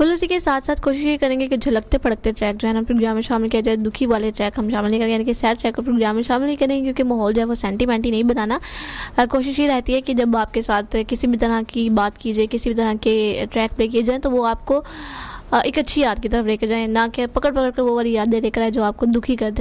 Full उसी के साथ-साथ कोशिश ये करेंगे कि झलकते फड़कते ट्रैक जो है ना प्रोग्राम में शामिल किया जाए। दुखी वाले ट्रैक हम शामिल नहीं करेंगे, यानी कि सैड ट्रैक को प्रोग्राम में शामिल नहीं करेंगे, क्योंकि माहौल जो है वो सेंटिमेंटी नहीं बनाना। कोशिश ये रहती है कि जब आपके साथ किसी भी तरह की बात की जाए, किसी भी तरह के ट्रैक प्ले किए जाएँ, तो वो आपको एक अच्छी याद की तरफ लेके जाएँ, ना कि पकड़-पकड़ कर वो वाली यादें लेकर आएँ जो आपको दुखी कर दें।